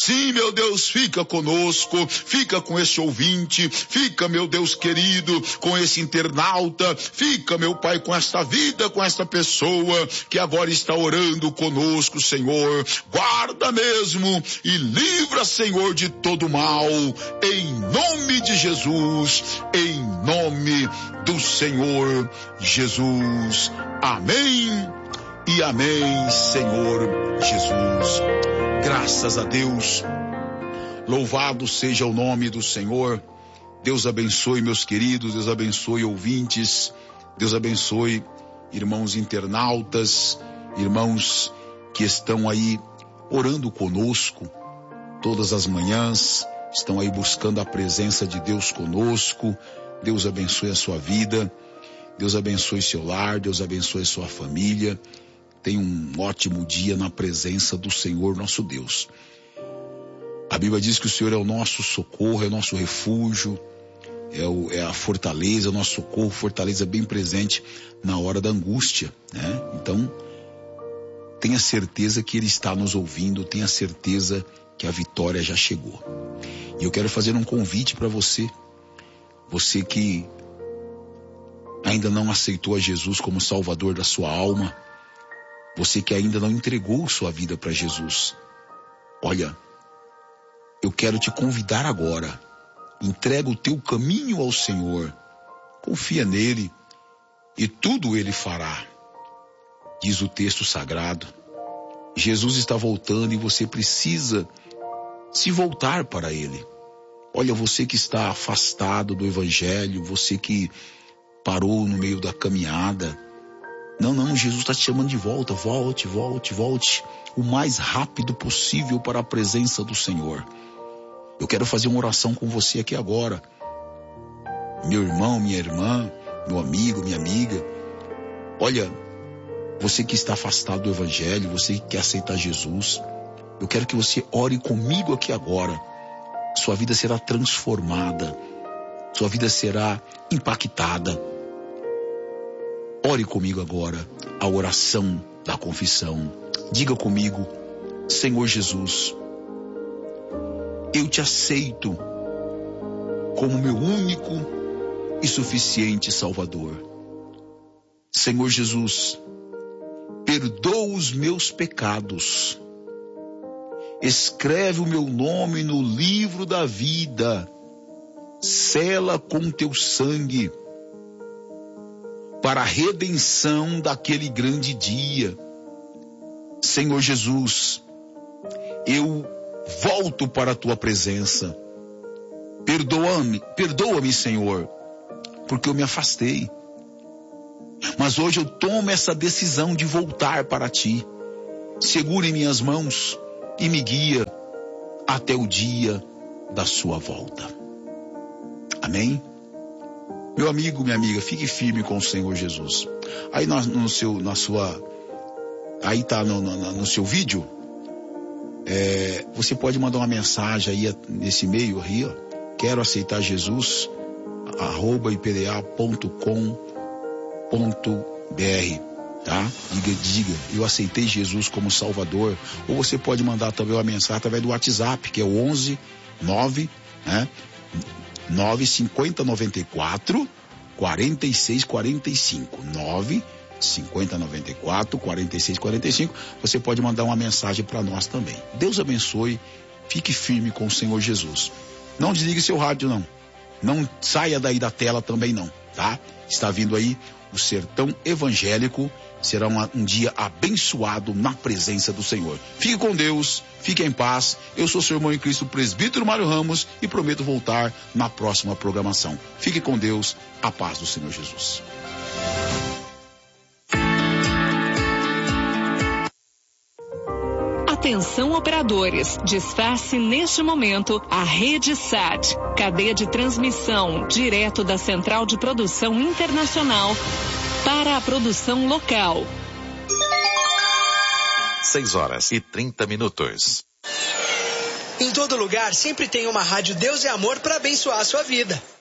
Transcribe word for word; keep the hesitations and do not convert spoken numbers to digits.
Sim, meu Deus, fica conosco, fica com esse ouvinte, fica, meu Deus querido, com esse internauta, fica, meu Pai, com esta vida, com esta pessoa que agora está orando conosco, Senhor. Guarda mesmo e livra, Senhor, de todo mal, em nome de Jesus, em nome do Senhor Jesus. Amém e amém, Senhor Jesus. Graças a Deus. Louvado seja o nome do Senhor. Deus abençoe, meus queridos, Deus abençoe ouvintes, Deus abençoe irmãos internautas, irmãos que estão aí orando conosco todas as manhãs, estão aí buscando a presença de Deus conosco. Deus abençoe a sua vida, Deus abençoe seu lar, Deus abençoe sua família. Tenha um ótimo dia na presença do Senhor nosso Deus. A Bíblia diz que o Senhor é o nosso socorro, é o nosso refúgio, é, o, é a fortaleza, o nosso socorro, fortaleza bem presente na hora da angústia, né? Então, tenha certeza que Ele está nos ouvindo, tenha certeza que a vitória já chegou. E eu quero fazer um convite para você, você que ainda não aceitou a Jesus como Salvador da sua alma, você que ainda não entregou sua vida para Jesus. Olha, eu quero te convidar agora. Entrega o teu caminho ao Senhor. Confia nele e tudo ele fará. Diz o texto sagrado. Jesus está voltando e você precisa se voltar para ele. Olha, você que está afastado do evangelho, você que parou no meio da caminhada. Não, não, Jesus está te chamando de volta. Volte, volte, volte o mais rápido possível para a presença do Senhor. Eu quero fazer uma oração com você aqui agora. Meu irmão, minha irmã, meu amigo, minha amiga. Olha, você que está afastado do evangelho, você que quer aceitar Jesus, eu quero que você ore comigo aqui agora. Sua vida será transformada. Sua vida será impactada. Ore comigo agora a oração da confissão. Diga comigo: Senhor Jesus, eu te aceito como meu único e suficiente Salvador. Senhor Jesus, perdoa os meus pecados. Escreve o meu nome no livro da vida. Sela com teu sangue para a redenção daquele grande dia. Senhor Jesus, eu volto para a tua presença. Perdoa-me, perdoa-me, Senhor, porque eu me afastei. Mas hoje eu tomo essa decisão de voltar para ti. Segura em minhas mãos e me guia até o dia da sua volta. Amém? Meu amigo, minha amiga, fique firme com o Senhor Jesus. Aí no, no seu, na sua, aí tá no, no, no seu vídeo, é, você pode mandar uma mensagem aí nesse e-mail aí, ó, quero aceitar Jesus, arroba i p d a ponto com ponto b r, tá? Diga, diga, eu aceitei Jesus como Salvador. Ou você pode mandar também uma mensagem através do WhatsApp, que é o onze nove, né? nove cinquenta noventa e quatro quarenta e seis quarenta e cinco. nove cinquenta noventa e quatro quarenta e seis quarenta e cinco. Você pode mandar uma mensagem para nós também. Deus abençoe. Fique firme com o Senhor Jesus. Não desligue seu rádio, não. Não saia daí da tela também, não, tá? Está vindo aí o Sertão Evangélico. Será uma, um dia abençoado na presença do Senhor. Fique com Deus, fique em paz. Eu sou seu irmão em Cristo, presbítero Mário Ramos, e prometo voltar na próxima programação. Fique com Deus, a paz do Senhor Jesus. Atenção, operadores, desface neste momento a Rede Sat, cadeia de transmissão direto da Central de Produção Internacional para a produção local. seis horas e trinta minutos. Em todo lugar sempre tem uma rádio Deus e Amor para abençoar a sua vida.